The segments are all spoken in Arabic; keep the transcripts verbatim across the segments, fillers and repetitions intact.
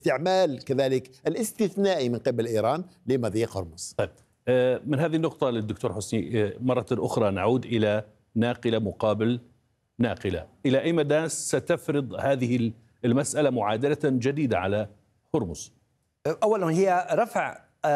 استعمال كذلك الاستثنائي من قبل إيران لمضيق هرمز. طيب من هذه النقطة للدكتور حسني مرة أخرى نعود إلى ناقلة مقابل ناقلة. إلى أي مدى ستفرض هذه المسألة معادلة جديدة على هرمز؟ أولا هي رفع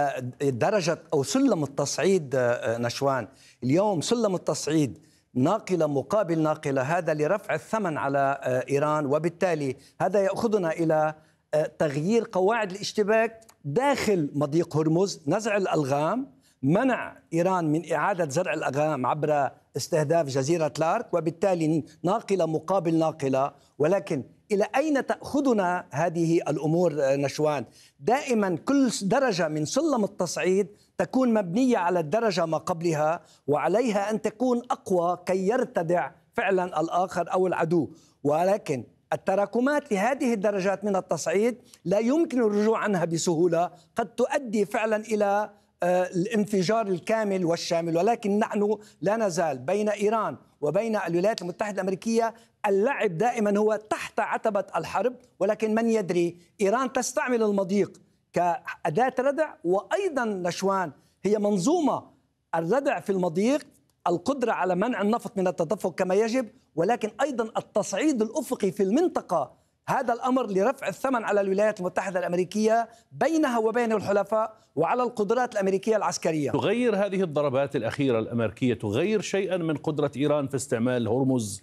درجة أو سلم التصعيد نشوان. اليوم سلم التصعيد ناقلة مقابل ناقلة، هذا لرفع الثمن على إيران، وبالتالي هذا يأخذنا إلى تغيير قواعد الاشتباك داخل مضيق هرمز، نزع الألغام، منع إيران من إعادة زرع الألغام عبر استهداف جزيرة لارك، وبالتالي ناقلة مقابل ناقلة. ولكن إلى أين تأخذنا هذه الأمور نشوان؟ دائما كل درجة من سلم التصعيد تكون مبنية على الدرجة ما قبلها، وعليها أن تكون أقوى كي يرتدع فعلا الآخر أو العدو. ولكن التراكمات لهذه الدرجات من التصعيد لا يمكن الرجوع عنها بسهولة، قد تؤدي فعلا إلى الانفجار الكامل والشامل. ولكن نحن لا نزال بين إيران وبين الولايات المتحدة الأمريكية اللعب دائما هو تحت عتبة الحرب، ولكن من يدري، إيران تستعمل المضيق كأداة ردع، وأيضا نشوان هي منظومة الردع في المضيق، القدرة على منع النفط من التدفق كما يجب، ولكن أيضا التصعيد الأفقي في المنطقة. هذا الأمر لرفع الثمن على الولايات المتحدة الأمريكية بينها وبين الحلفاء وعلى القدرات الأمريكية العسكرية. تغير هذه الضربات الأخيرة الأمريكية تغير شيئا من قدرة إيران في استعمال هرمز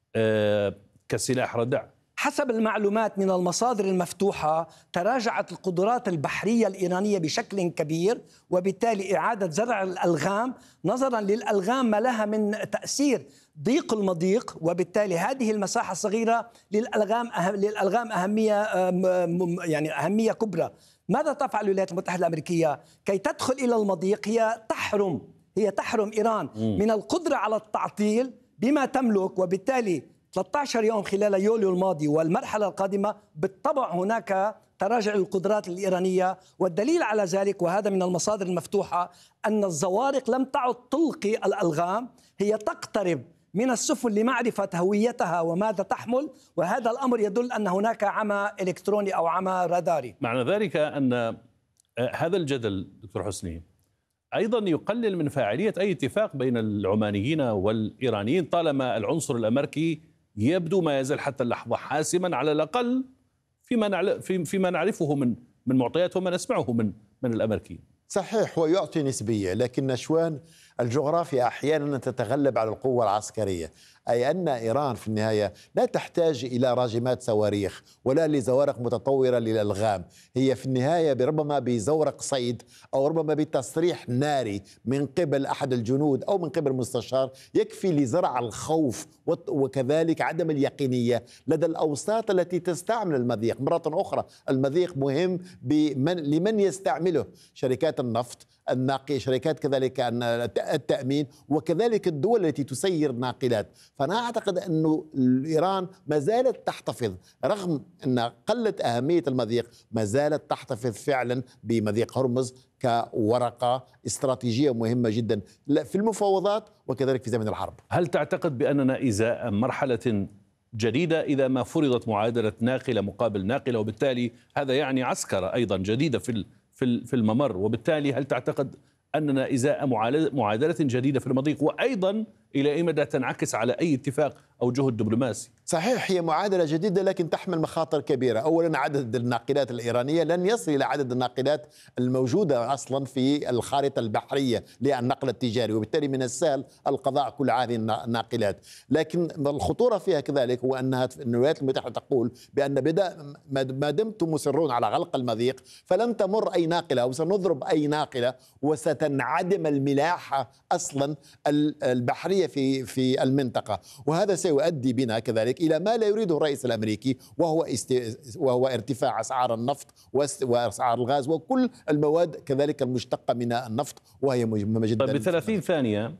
آه كسلاح ردع؟ حسب المعلومات من المصادر المفتوحة تراجعت القدرات البحرية الإيرانية بشكل كبير، وبالتالي إعادة زرع الألغام نظرا للألغام ما لها من تأثير ضيق المضيق، وبالتالي هذه المساحة الصغيرة للألغام أهم للألغام أهمية يعني أهمية كبرى. ماذا تفعل الولايات المتحدة الأمريكية كي تدخل إلى المضيق؟ هي تحرم هي تحرم إيران من القدرة على التعطيل بما تملك، وبالتالي ثلاثة عشر يوم خلال يوليو الماضي والمرحلة القادمة بالطبع هناك تراجع القدرات الإيرانية. والدليل على ذلك، وهذا من المصادر المفتوحة، أن الزوارق لم تعد تلقي الألغام، هي تقترب من السفن لمعرفة هويتها وماذا تحمل، وهذا الأمر يدل أن هناك عمى إلكتروني أو عمى راداري. معنى ذلك أن هذا الجدل دكتور حسني أيضا يقلل من فاعلية أي اتفاق بين العمانيين والإيرانيين، طالما العنصر الأمريكي يبدو ما يزال حتى اللحظة حاسما على الأقل فيما فيما نعرفه من من معطيات وما نسمعه من من الأمريكيين. صحيح، ويعطي نسبية، لكن نشوان الجغرافيا أحيانا تتغلب على القوة العسكرية، أي أن إيران في النهاية لا تحتاج إلى راجمات صواريخ ولا لزوارق متطورة للألغام، هي في النهاية ربما بزورق صيد أو ربما بتصريح ناري من قبل أحد الجنود أو من قبل مستشار يكفي لزرع الخوف وكذلك عدم اليقينية لدى الأوساط التي تستعمل المضيق. مرة أخرى المضيق مهم بمن لمن يستعمله، شركات النفط، الناقية، شركات كذلك التأمين، وكذلك الدول التي تسير ناقلات. فأنا أعتقد أن إيران ما زالت تحتفظ رغم أن قلت أهمية المضيق، ما زالت تحتفظ فعلا بمضيق هرمز كورقة استراتيجية مهمة جدا في المفاوضات وكذلك في زمن الحرب. هل تعتقد بأننا إزاء مرحلة جديدة إذا ما فرضت معادلة ناقلة مقابل ناقلة، وبالتالي هذا يعني عسكرة أيضا جديدة في في الممر، وبالتالي هل تعتقد أننا إزاء معادلة جديدة في المضيق، وأيضا إلى أي مدى تنعكس على أي اتفاق أو جهد دبلوماسي؟ صحيح، هي معادلة جديدة لكن تحمل مخاطر كبيرة. أولا عدد الناقلات الإيرانية لن يصل إلى عدد الناقلات الموجودة أصلا في الخارطة البحرية للنقل التجاري، وبالتالي من السهل القضاء كل هذه الناقلات. لكن الخطورة فيها كذلك هو أنها الولايات المتحدة تقول بأن بدأ ما دمتم مصرون على غلق المضيق فلن تمر أي ناقلة وسنضرب أي ناقلة وستنعدم الملاحة أصلا البحرية في في المنطقة، وهذا سيؤدي بنا كذلك إلى ما لا يريده الرئيس الأمريكي، وهو است... وهو ارتفاع أسعار النفط وأسعار الغاز وكل المواد كذلك المشتقة من النفط، وهي مهمة جدا. طيب بثلاثين ثانية،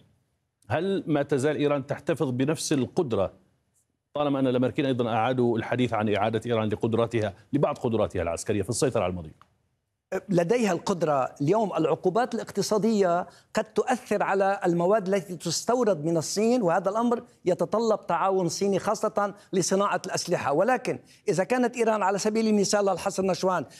هل ما تزال إيران تحتفظ بنفس القدرة طالما أن الأمريكيين أيضا أعادوا الحديث عن إعادة إيران لقدراتها لبعض قدراتها العسكرية في السيطرة على المضيق؟ لديها القدرة اليوم. العقوبات الاقتصادية قد تؤثر على المواد التي تستورد من الصين، وهذا الأمر يتطلب تعاون صيني خاصة لصناعة الأسلحة. ولكن إذا كانت إيران على سبيل المثال الحسن نشوان